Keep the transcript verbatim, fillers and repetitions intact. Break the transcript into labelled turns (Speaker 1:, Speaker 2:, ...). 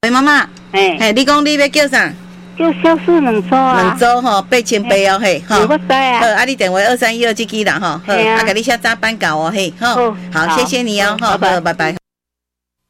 Speaker 1: 喂，妈妈，
Speaker 2: 嘿，
Speaker 1: 嘿，你讲你要叫啥？
Speaker 2: 叫小四两组啊。
Speaker 1: 两组吼，八千八哦，嘿，
Speaker 2: 吼。我知啊。
Speaker 1: 好，啊，你电话二三一二这支啦，吼，好，啊，给你下早班搞哦，嘿，好，好，谢谢你哦，好，好，拜拜。